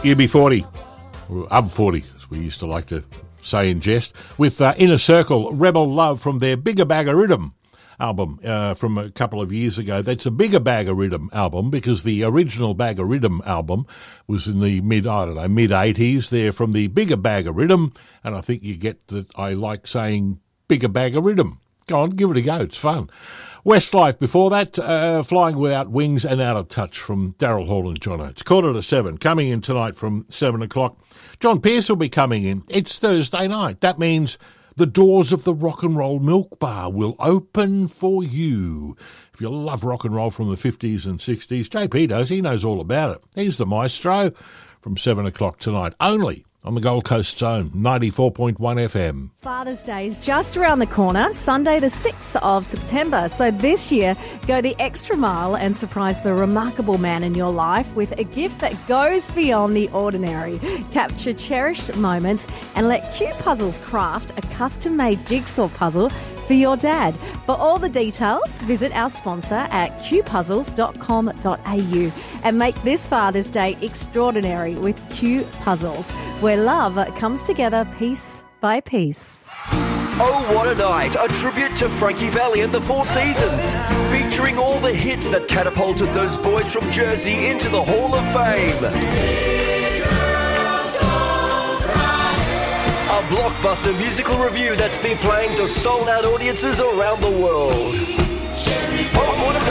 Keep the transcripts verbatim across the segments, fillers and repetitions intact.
U B forty, or U B forty, as we used to like to say in jest, with uh, Inner Circle, Rebel Love from their Bigger Bag of Rhythm album uh, from a couple of years ago. That's a Bigger Bag of Rhythm album because the original Bag of Rhythm album was in the mid, I don't know, mid-eighties. They're from the Bigger Bag of Rhythm, and I think you get that I like saying Bigger Bag of Rhythm. Go on, give it a go. It's fun. Westlife before that, uh, Flying Without Wings and Out of Touch from Daryl Hall and John Oates. Quarter to seven, coming in tonight from seven o'clock. John Pearce will be coming in. It's Thursday night. That means the doors of the Rock and Roll Milk Bar will open for you. If you love rock and roll from the fifties and sixties, J P does. He knows all about it. He's the maestro from seven o'clock tonight, only on the Gold Coast Zone, ninety-four point one F M. Father's Day is just around the corner, Sunday the sixth of September. So this year, go the extra mile and surprise the remarkable man in your life with a gift that goes beyond the ordinary. Capture cherished moments and let Q Puzzles craft a custom-made jigsaw puzzle for your dad. For all the details, visit our sponsor at q puzzles dot com dot a u and make this Father's Day extraordinary with Q Puzzles, where love comes together piece by piece. Oh What a Night, a tribute to Frankie Valli and the Four Seasons, featuring all the hits that catapulted those boys from Jersey into the Hall of Fame. A blockbuster musical review that's been playing to sold-out audiences around the world. Oh What a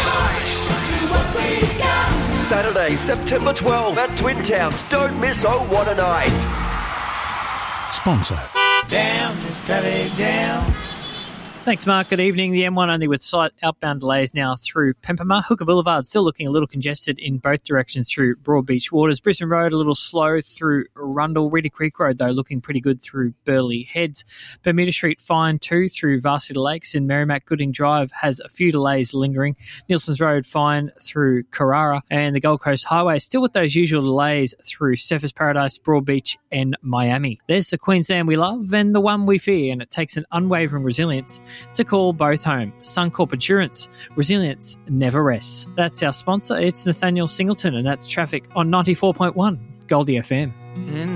Night! Saturday, September twelfth at Twin Towns. Don't miss Oh What a Night! Sponsor. Down, steady down. Thanks, Mark. Good evening. The M one only with slight outbound delays now through Pempama. Hooker Boulevard still looking a little congested in both directions through Broadbeach Waters. Brisbane Road a little slow through Rundle. Reedy Creek Road, though, looking pretty good through Burleigh Heads. Bermuda Street fine too through Varsity Lakes. In Merrimack, Gooding Drive has a few delays lingering. Nielsen's Road fine through Carrara. And the Gold Coast Highway still with those usual delays through Surfers Paradise, Broadbeach and Miami. There's the Queensland we love and the one we fear, and it takes an unwavering resilience to call both home. Suncorp Insurance. Resilience never rests. That's our sponsor. It's Nathaniel Singleton, and that's traffic on ninety-four point one Goldie F M. In